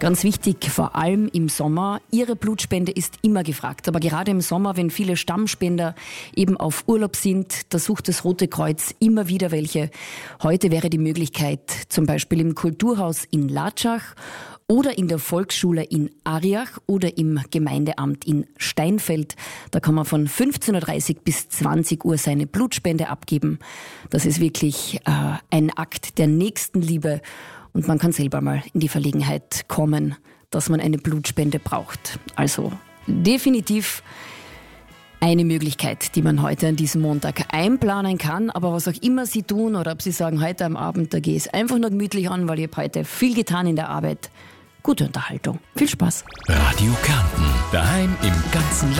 Ganz wichtig, vor allem im Sommer, Ihre Blutspende ist immer gefragt. Aber gerade im Sommer, wenn viele Stammspender eben auf Urlaub sind, da sucht das Rote Kreuz immer wieder welche. Heute wäre die Möglichkeit, zum Beispiel im Kulturhaus in Latschach oder in der Volksschule in Ariach oder im Gemeindeamt in Steinfeld. Da kann man von 15.30 Uhr bis 20 Uhr seine Blutspende abgeben. Das ist wirklich ein Akt der Nächstenliebe. Und man kann selber mal in die Verlegenheit kommen, dass man eine Blutspende braucht. Also definitiv eine Möglichkeit, die man heute an diesem Montag einplanen kann. Aber was auch immer Sie tun oder ob Sie sagen, heute am Abend, da gehe ich es einfach nur gemütlich an, weil ich habe heute viel getan in der Arbeit. Gute Unterhaltung. Viel Spaß. Radio Kärnten. Daheim im ganzen Land.